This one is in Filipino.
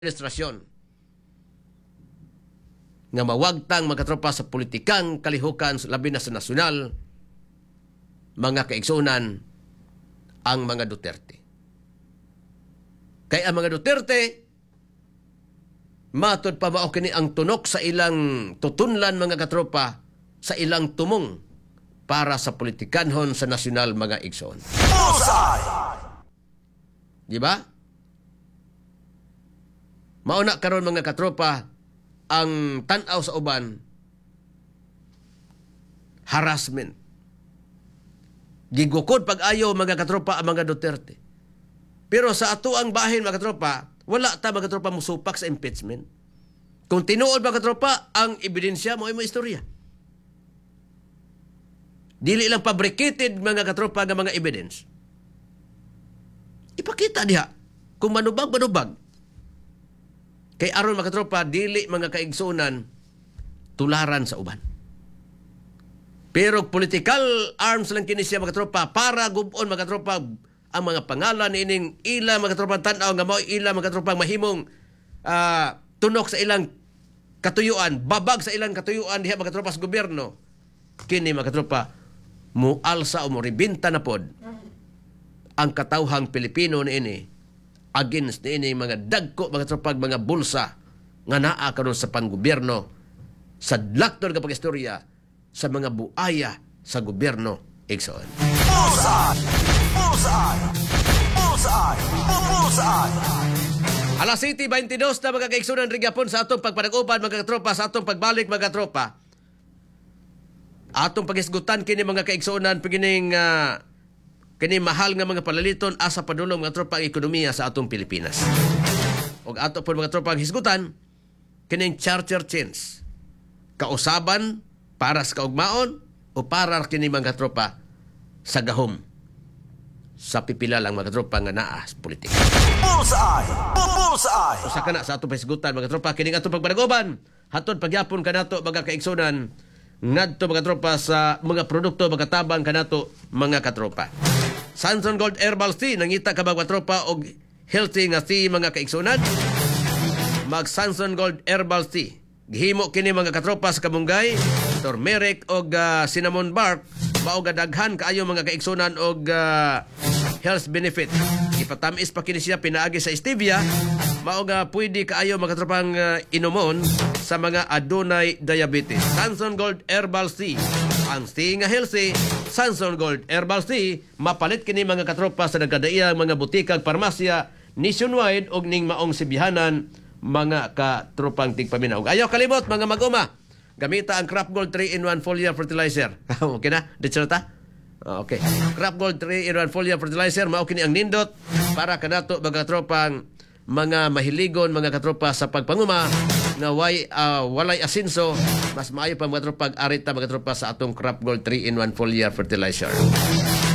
administrasyon nga mawagtang mga katropa sa politikang kalihukan labi na sa nasyonal, mga kaigsunan ang mga Duterte. Kaya ang mga Duterte matod pa mao kini ang tunok sa ilang tutunlan mga katropa sa ilang tumong para sa politikanhon sa nasyonal mga igsoon. Di ba? Mauna karon mga katropa ang tan-aw sa uban harassment. Gigukod pag-ayo mga katropa ang mga Duterte. Pero sa ato ang bahin mga katropa, wala ta mga katropa musupak sa impeachment. Kung tinuod mga katropa, ang ebidensya mo ay mo istorya. Dili lang fabricated mga katropa nga mga evidence. Ipakita diha kung manubag. Kay aron mga katropa, dili mga kaigsunan tularan sa uban. Pero political arms lang kini siya mga katropa para gubon mga katropa ang mga pangalan ining ila mga katropa tan-aw nga mao ila mga katropa mahimong tunok sa ilang katuyuan, babag sa ilang katuyuan diha mga katropa sa gobyerno. Kini mga katropa mualsa o moribinta na pod ang katawhang Pilipino niini against niini mga dagko mga tropag mga bulsa nga naa karon sa panggobyerno sa lakton nga pagistorya sa mga buaya sa gobyerno igsoon. Alas 7:22 na mga kaigsunan ring gyapon sa atong pagpanag-uban mga katropa sa atong pagbalik mga katropa. Atong pagisgutan kini mga kaigsunan pigining kini mahal nga mga palaliton asa padulong mga tropa ang ekonomiya sa atong Pilipinas. Og ato po mga tropa ang hisgutan kining charter change. Kausaban para sa kaugmaon o para kini mga tropa sa gahom sa pipila lang mga tropa nga naa sa politika. Bullseye! Usa ka na sa atong hisgutan mga tropa kining atong pagpanagoban hatod pagyapon kanato mga kaigsunan ngadto mga tropa sa mga produkto mga tabang kanato mga katropa. Sanson Gold Herbal Tea nangita ka mga tropa og healthy nga tea mga kaigsunan. Mag Sanson Gold Herbal Tea. Gihimo kini mga katropa sa kamunggay, turmeric og cinnamon bark, mao daghan kaayo mga kaigsunan og health benefit. Ipatamis pa kini siya pinaagi sa stevia, mao pwede kaayo mga katropang inomon sa mga adunay diabetes. Sanson Gold Herbal Tea. Ang tea nga healthy, Sanson Gold Herbal Tea, mapalit kini mga katropa sa nagkadaiyang mga butikag parmasya nationwide og ning maong sibihanan mga katropang tigpaminaw. Ayaw kalimot mga mag-uma. Gamita ang Crop Gold 3-in-1 foliar fertilizer. Okay na? Dito ta? Okay. Crop Gold 3-in-1 foliar fertilizer mao kini ang nindot para kanato mga katropang mga mahiligon mga katropa sa pagpanguma na walay asinso, mas maayo pa mga tropa arita mga tropa sa atong Crop Gold 3-in-1 foliar fertilizer.